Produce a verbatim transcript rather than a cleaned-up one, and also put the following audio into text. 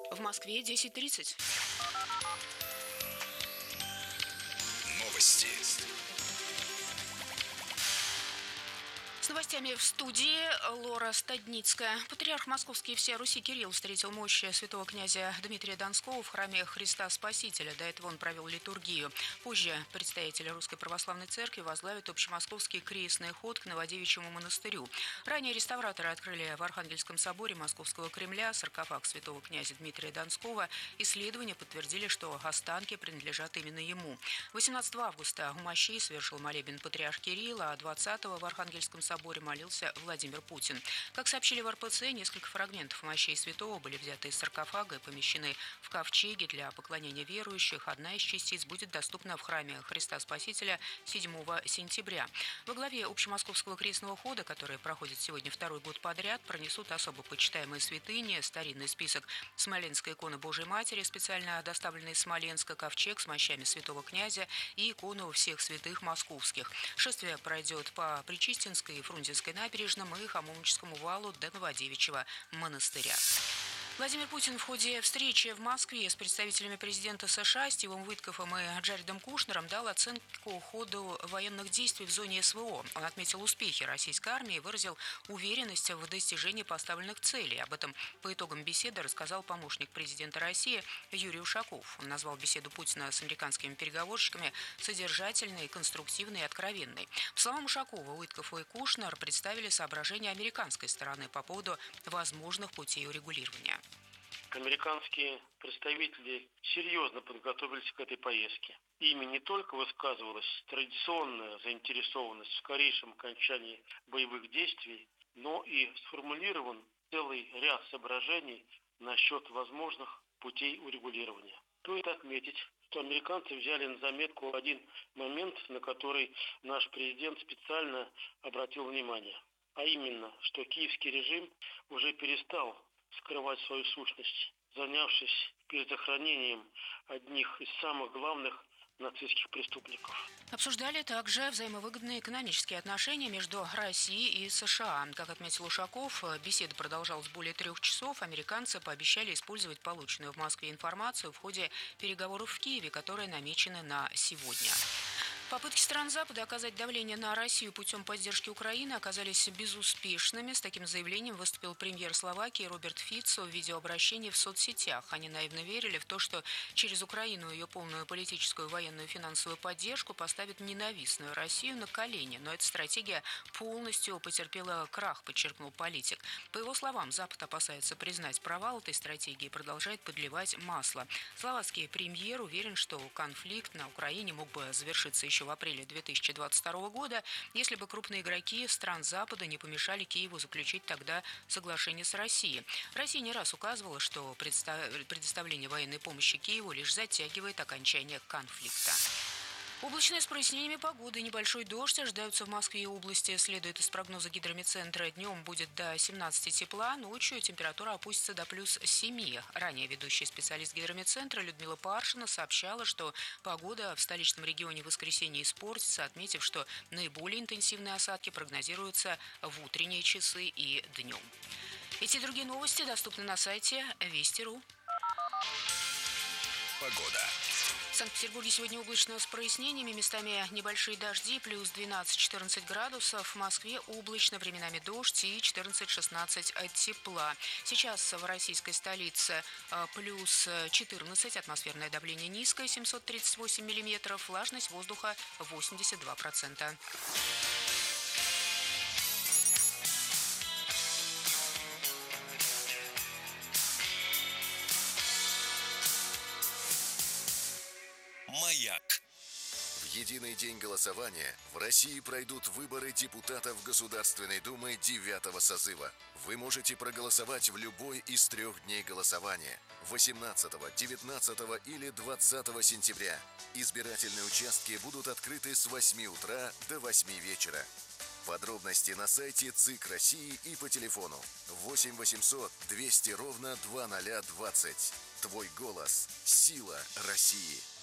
В Москве десять тридцать. Новости. С новостями в студии Лора Стадницкая. Патриарх Московский и всея Руси Кирилл встретил мощи святого князя Дмитрия Донского в храме Христа Спасителя. До этого он провел литургию. Позже предстоятели Русской Православной Церкви возглавят общемосковский крестный ход к Новодевичьему монастырю. Ранее реставраторы открыли в Архангельском соборе Московского Кремля саркофаг святого князя Дмитрия Донского. Исследования подтвердили, что останки принадлежат именно ему. восемнадцатого августа у мощей совершил молебен патриарх Кирилл, а двадцатого в Архангельском соборе В соборе молился Владимир Путин. Как сообщили в эр пэ цэ, несколько фрагментов мощей святого были взяты из саркофага и помещены в ковчеги для поклонения верующих. Одна из частиц будет доступна в храме Христа Спасителя седьмого сентября. Во главе общемосковского крестного хода, который проходит сегодня второй год подряд, пронесут особо почитаемые святыни, старинный список Смоленской иконы Божией Матери, специально доставленной из Смоленска, ковчег с мощами святого князя и икону всех святых московских. Шествие пройдет по Пречистинской и Фрунзенской набережным и Хамовническому валу до Новодевичьего монастыря. Владимир Путин в ходе встречи в Москве с представителями президента США Стивом Уиткофом и Джаредом Кушнером дал оценку ходу военных действий в зоне эс вэ о. Он отметил успехи российской армии и выразил уверенность в достижении поставленных целей. Об этом по итогам беседы рассказал помощник президента России Юрий Ушаков. Он назвал беседу Путина с американскими переговорщиками содержательной, конструктивной и откровенной. По словам Ушакова, Уиткоф и Кушнер представили соображения американской стороны по поводу возможных путей урегулирования. Американские представители серьезно подготовились к этой поездке. Ими не только высказывалась традиционная заинтересованность в скорейшем окончании боевых действий, но и сформулирован целый ряд соображений насчет возможных путей урегулирования. Стоит отметить, что американцы взяли на заметку один момент, на который наш президент специально обратил внимание, а именно, что киевский режим уже перестал скрывать свою сущность, занявшись перезахоронением одних из самых главных нацистских преступников. Обсуждали также взаимовыгодные экономические отношения между Россией и США. Как отметил Ушаков, беседа продолжалась более трех часов. Американцы пообещали использовать полученную в Москве информацию в ходе переговоров в Киеве, которые намечены на сегодня. Попытки стран Запада оказать давление на Россию путем поддержки Украины оказались безуспешными. С таким заявлением выступил премьер Словакии Роберт Фицо в видеообращении в соцсетях. Они наивно верили в то, что через Украину ее полную политическую, военную и финансовую поддержку поставит ненавистную Россию на колени. Но эта стратегия полностью потерпела крах, подчеркнул политик. По его словам, Запад опасается признать провал этой стратегии и продолжает подливать масло. Словацкий премьер уверен, что конфликт на Украине мог бы завершиться еще в апреле две тысячи двадцать второго года, если бы крупные игроки стран Запада не помешали Киеву заключить тогда соглашение с Россией. Россия не раз указывала, что предоставление военной помощи Киеву лишь затягивает окончание конфликта. Облачная с прояснениями погоды. Небольшой дождь ожидаются в Москве и области. Следует из прогноза гидрометцентра. Днем будет до семнадцати тепла, ночью температура опустится до плюс семи. Ранее ведущий специалист гидрометцентра Людмила Паршина сообщала, что погода в столичном регионе в воскресенье испортится, отметив, что наиболее интенсивные осадки прогнозируются в утренние часы и днем. Эти и другие новости доступны на сайте вести точка ру. Погода. В Санкт-Петербурге сегодня облачно с прояснениями, местами небольшие дожди, плюс двенадцать-четырнадцать градусов. В Москве облачно, временами дождь и четырнадцать-шестнадцать тепла. Сейчас в российской столице плюс четырнадцать, атмосферное давление низкое, семьсот тридцать восемь миллиметров, влажность воздуха восемьдесят два процента. Маяк. В единый день голосования в России пройдут выборы депутатов Государственной Думы девятого созыва. Вы можете проголосовать в любой из трех дней голосования – восемнадцатого, девятнадцатого или двадцатого сентября. Избирательные участки будут открыты с восьми утра до восьми вечера. Подробности на сайте ЦИК России и по телефону восемь восемьсот двести ровно два ноль двадцать. Твой голос – сила России.